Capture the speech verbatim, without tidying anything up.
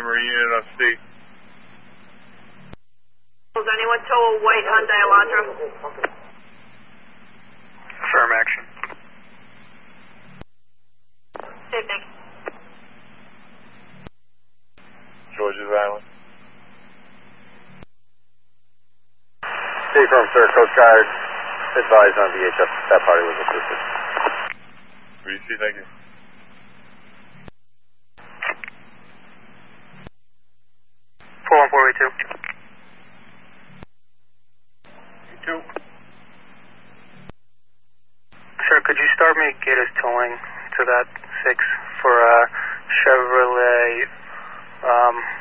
Marine unit on state. Does anyone tow a white Hyundai Elantra? Firm action. Same thing. George's Island. Stay firm, sir. Coast Guard advised on V H F that party was assisted. V C, thank you. four one four eight two. Two. Sir, could you start me Gators towing to that six for uh, Chevrolet um,